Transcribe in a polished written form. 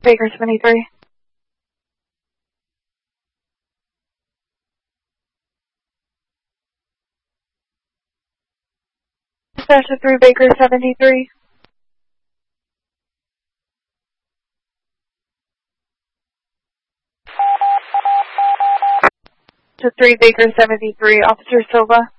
Baker 73. Dispatch to 3 Baker 73. To 3 Baker 73, Officer Silva.